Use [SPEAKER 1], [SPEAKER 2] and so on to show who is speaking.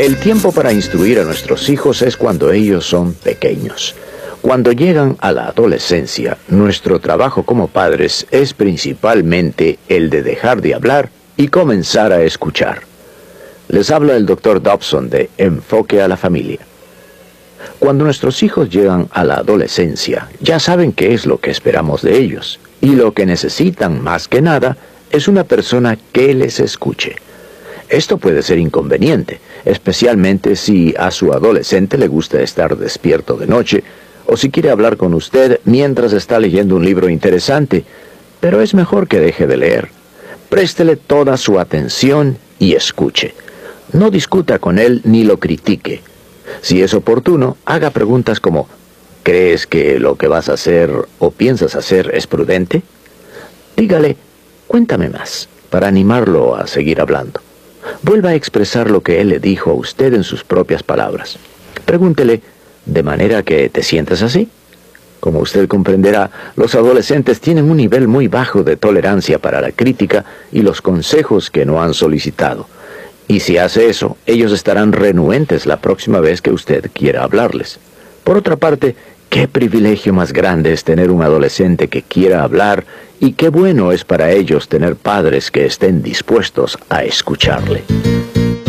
[SPEAKER 1] El tiempo para instruir a nuestros hijos es cuando ellos son pequeños. Cuando llegan a la adolescencia, nuestro trabajo como padres es principalmente el de dejar de hablar y comenzar a escuchar. Les habla el Dr. Dobson de Enfoque a la Familia. Cuando nuestros hijos llegan a la adolescencia, ya saben qué es lo que esperamos de ellos, y lo que necesitan más que nada es una persona que les escuche. Esto puede ser inconveniente, especialmente si a su adolescente le gusta estar despierto de noche, o si quiere hablar con usted mientras está leyendo un libro interesante, pero es mejor que deje de leer. Préstele toda su atención y escuche. No discuta con él ni lo critique. Si es oportuno, haga preguntas como, ¿crees que lo que vas a hacer o piensas hacer es prudente? Dígale, cuéntame más, para animarlo a seguir hablando. Vuelva a expresar lo que él le dijo a usted en sus propias palabras. Pregúntele, ¿de manera que te sientes así? Como usted comprenderá, los adolescentes tienen un nivel muy bajo de tolerancia para la crítica y los consejos que no han solicitado. Y si hace eso, ellos estarán renuentes la próxima vez que usted quiera hablarles. Por otra parte, qué privilegio más grande es tener un adolescente que quiera hablar y qué bueno es para ellos tener padres que estén dispuestos a escucharle.